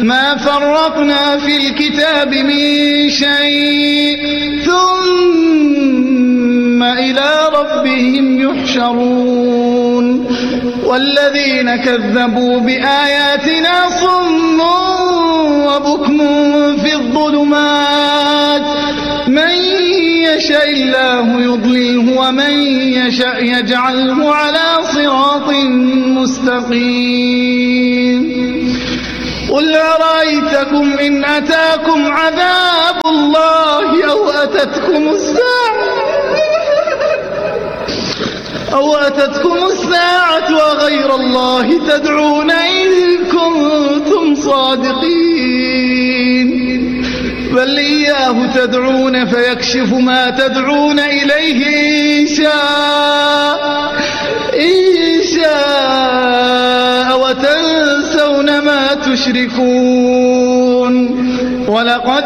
ما فرطنا في الكتاب من شيء ثم إلى ربهم يحشرون والذين كذبوا بآياتنا صم وبكم في الظلمات من يشاء الله يضلله ومن يشاء يجعله على صراط مستقيم قل أرأيتكم إن أتاكم عذاب الله أو أتتكم الساعة وغير الله تدعون إن كنتم صادقين بل إياه تدعون فيكشف ما تدعون إليه إن شاء وتنسون ما تشركون ولقد